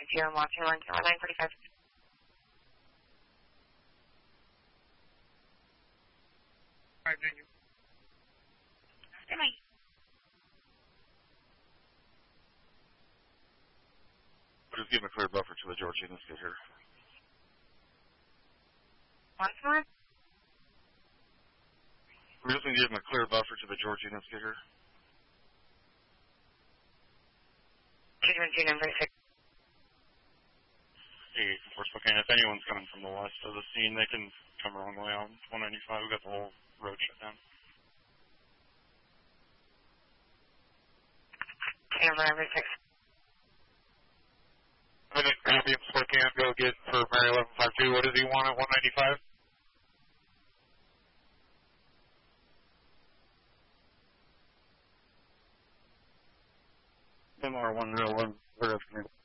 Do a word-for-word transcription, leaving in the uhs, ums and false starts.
zero one two one zero nine forty five. Alright, thank you. Good night. Just give him a clear buffer to the Georgia units get here. Once more? We're just going to give him a clear buffer to the Georgia units get here. two two two number six. Hey, we're looking if anyone's coming from the west of the scene, they can come around the way on one ninety-five. We've got the whole road shut down. Number number six. I didn't copy him, so I can't go get for Mary eleven five two. What does he want at one ninety-five? M R one zero one, we're up here.